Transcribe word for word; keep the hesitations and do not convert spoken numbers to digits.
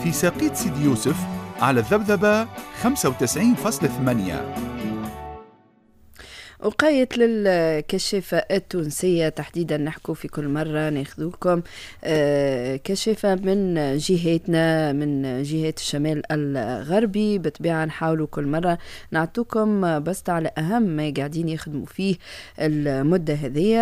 في ساقيت سيدي يوسف على الذبذبة خمسة وتسعين فاصلة ثمانية. وقاية للكشافة التونسية تحديدا نحكو في كل مرة ناخذوكم كشافة من جهتنا من جهة الشمال الغربي. بطبيعة نحاولوا كل مرة نعطوكم بس على أهم ما قاعدين يخدموا فيه المدة هذه.